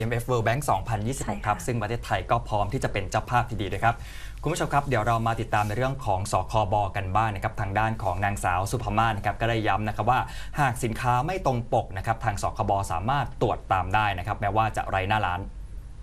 IMF World Bank 2026 ครับซึ่งประเทศไทยก็พร้อมที่จะเป็นเจ้าภาพที่ดีด้วยครับคุณผู้ชมครับเดี๋ยวเรามาติดตามในเรื่องของสคบกันบ้างนะครับทางด้านของนางสาวสุภมาศนะครับก็ได้ย้ำนะครับว่าหากสินค้าไม่ตรงปกนะครับทางสคบสามารถตรวจตามได้นะครับแม้ว่าจะไร้หน้าร้าน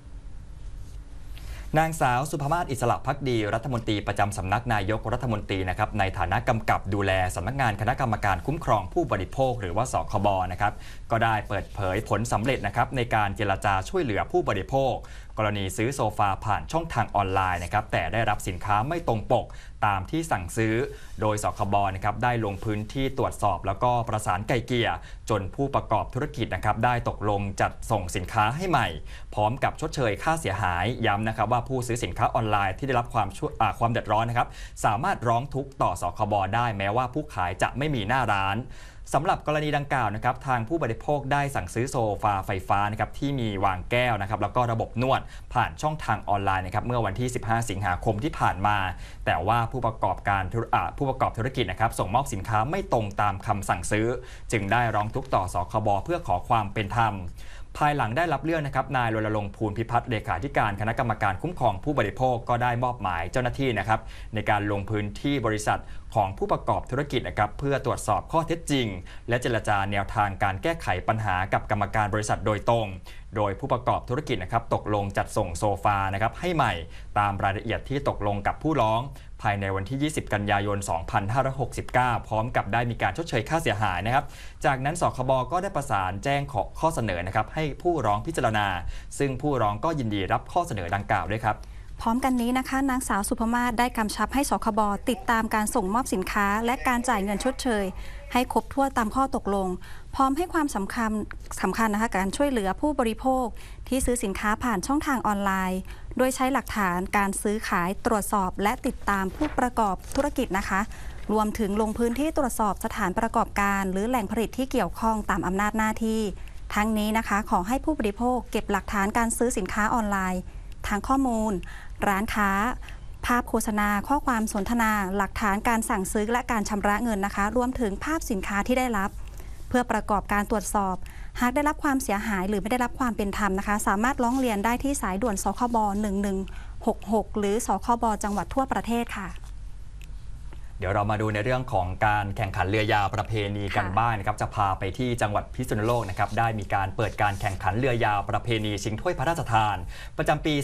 นางสาวสุภมาศอิสระภักดีรัฐมนตรีประจำสำนักนายกรัฐมนตรีนะครับในฐานะกำกับดูแลสำนักงานคณะกรรมการคุ้มครองผู้บริโภคหรือว่าสคบนะครับก็ได้เปิดเผยผลสำเร็จนะครับในการเจรจาช่วยเหลือผู้บริโภคกรณีซื้อโซฟาผ่านช่องทางออนไลน์นะครับแต่ได้รับสินค้าไม่ตรงปกตามที่สั่งซื้อโดยสคบนะครับได้ลงพื้นที่ตรวจสอบแล้วก็ประสานไกลเกลี่ยจนผู้ประกอบธุรกิจนะครับได้ตกลงจัดส่งสินค้าให้ใหม่พร้อมกับชดเชยค่าเสียหายย้ำนะครับว่าผู้ซื้อสินค้าออนไลน์ที่ได้รับความเดือดร้อนนะครับสามารถร้องทุกข์ต่อสคบได้แม้ว่าผู้ขายจะไม่มีหน้าร้านสำหรับกรณีดังกล่าวนะครับทางผู้บริโภคได้สั่งซื้อโซฟาไฟฟ้านะครับที่มีวางแก้วนะครับแล้วก็ระบบนวดผ่านช่องทางออนไลน์นะครับเมื่อวันที่ 15 สิงหาคมที่ผ่านมาแต่ว่าผู้ประกอบธุรกิจนะครับส่งมอบสินค้าไม่ตรงตามคำสั่งซื้อจึงได้ร้องทุกข์ต่อสคบเพื่อขอความเป็นธรรมภายหลังได้รับเรื่องนะครับนายรณรงค์ ภูลพิพัฒน์เลขาธิการคณะกรรมการคุ้มครองผู้บริโภคก็ได้มอบหมายเจ้าหน้าที่นะครับในการลงพื้นที่บริษัทของผู้ประกอบธุรกิจนะครับเพื่อตรวจสอบข้อเท็จจริงและเจรจาแนวทางการแก้ไขปัญหากับกรรมการบริษัทโดยตรงโดยผู้ประกอบธุรกิจนะครับตกลงจัดส่งโซฟานะครับให้ใหม่ตามรายละเอียดที่ตกลงกับผู้ร้องภายในวันที่ 20 กันยายน 2569 พร้อมกับได้มีการชดเชยค่าเสียหายนะครับจากนั้นสคบก็ได้ประสานแจ้งข้อเสนอนะครับให้ผู้ร้องพิจารณาซึ่งผู้ร้องก็ยินดีรับข้อเสนอดังกล่าวด้วยครับพร้อมกันนี้นะคะนางสาวสุภมาศได้กำชับให้สคบติดตามการส่งมอบสินค้าและการจ่ายเงินชดเชยให้ครบถ้วนตามข้อตกลงพร้อมให้ความสำคัญนะคะการช่วยเหลือผู้บริโภคที่ซื้อสินค้าผ่านช่องทางออนไลน์โดยใช้หลักฐานการซื้อขายตรวจสอบและติดตามผู้ประกอบธุรกิจนะคะรวมถึงลงพื้นที่ตรวจสอบสถานประกอบการหรือแหล่งผลิตที่เกี่ยวข้องตามอำนาจหน้าที่ทั้งนี้นะคะขอให้ผู้บริโภคเก็บหลักฐานการซื้อสินค้าออนไลน์ทางข้อมูลร้านค้าภาพโฆษณาข้อความสนทนาหลักฐานการสั่งซื้อและการชำระเงินนะคะรวมถึงภาพสินค้าที่ได้รับเพื่อประกอบการตรวจสอบหากได้รับความเสียหายหรือไม่ได้รับความเป็นธรรมนะคะสามารถร้องเรียนได้ที่สายด่วนสคบ1166หรือสคบจังหวัดทั่วประเทศค่ะเดี๋ยวเรามาดูในเรื่องของการแข่งขันเรือยาวประเพณีกันบ้างนะครับจะพาไปที่จังหวัดพิษณุโลกนะครับได้มีการเปิดการแข่งขันเรือยาวประเพณีชิงถ้วยพระราชทานประจำปี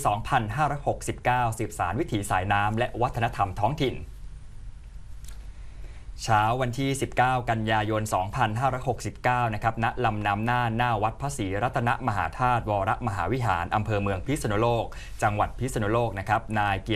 2569 สืบสานวิถีสายน้ำและวัฒนธรรมท้องถิ่นเช้าวันที่ 19 กันยายน 2569 นะครับณลำน้ำน่านหน้าวัดพระศรีรัตนมหาธาตุวรมหาวิหารอำเภอเมืองพิษณุโลกจังหวัดพิษณุโลกนะครับนาย